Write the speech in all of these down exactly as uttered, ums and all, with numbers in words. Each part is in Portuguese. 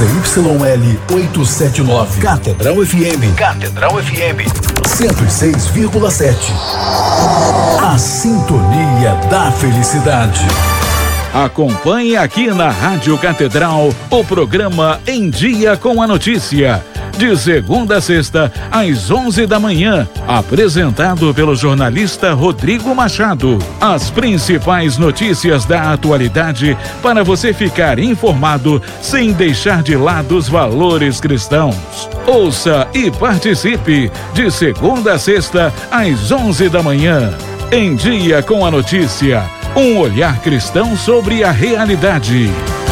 Y L oitocentos e setenta e nove. Catedral F M. Catedral F M. cento e seis vírgula sete. A sintonia da felicidade. Acompanhe aqui na Rádio Catedral o programa Em Dia com a Notícia, de segunda a sexta, às onze da manhã, apresentado pelo jornalista Rodrigo Machado. As principais notícias da atualidade para você ficar informado sem deixar de lado os valores cristãos. Ouça e participe de segunda a sexta, às onze da manhã. Em Dia com a Notícia, um olhar cristão sobre a realidade.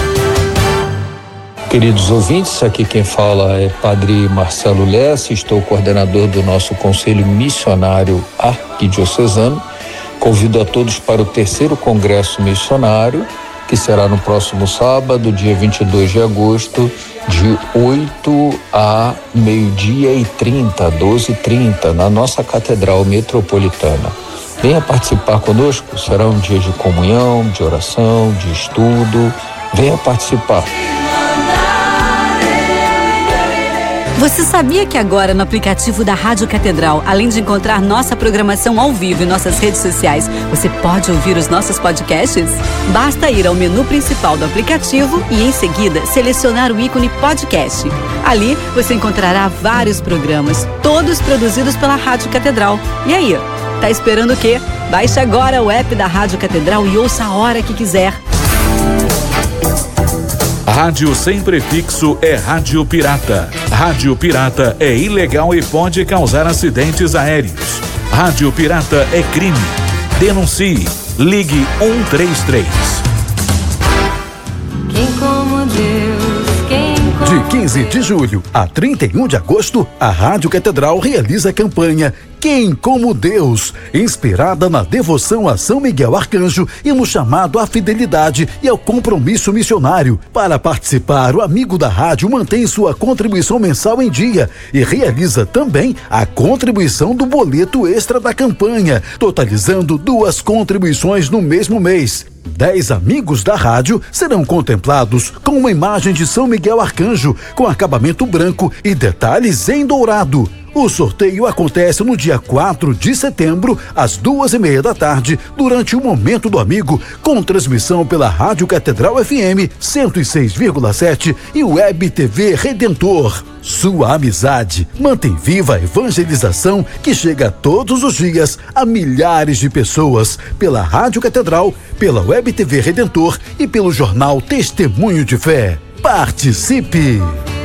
Queridos ouvintes, aqui quem fala é Padre Marcelo Lessa, estou coordenador do nosso Conselho Missionário Arquidiocesano. Convido a todos para o terceiro Congresso Missionário, que será no próximo sábado, dia vinte e dois de agosto, de oito a meio-dia e trinta, doze e trinta, na nossa Catedral Metropolitana. Venha participar conosco, será um dia de comunhão, de oração, de estudo. Venha participar. Você sabia que agora no aplicativo da Rádio Catedral, além de encontrar nossa programação ao vivo em nossas redes sociais, você pode ouvir os nossos podcasts? Basta ir ao menu principal do aplicativo e em seguida selecionar o ícone podcast. Ali você encontrará vários programas, todos produzidos pela Rádio Catedral. E aí, tá esperando o quê? Baixe agora o app da Rádio Catedral e ouça a hora que quiser. Rádio sem prefixo é rádio pirata. Rádio pirata é ilegal e pode causar acidentes aéreos. Rádio pirata é crime. Denuncie. Ligue um três três. Quem como Deus, quem como De quinze de julho a trinta e um de agosto, a Rádio Catedral realiza a campanha Quem como Deus, inspirada na devoção a São Miguel Arcanjo e no chamado à fidelidade e ao compromisso missionário. Para participar, o amigo da rádio mantém sua contribuição mensal em dia e realiza também a contribuição do boleto extra da campanha, totalizando duas contribuições no mesmo mês. Dez amigos da rádio serão contemplados com uma imagem de São Miguel Arcanjo com acabamento branco e detalhes em dourado. O sorteio acontece no dia quatro de setembro, às duas e meia da tarde, durante o Momento do Amigo, com transmissão pela Rádio Catedral F M cento e seis vírgula sete e Web T V Redentor. Sua amizade mantém viva a evangelização que chega todos os dias a milhares de pessoas pela Rádio Catedral, pela Web T V Redentor e pelo jornal Testemunho de Fé. Participe!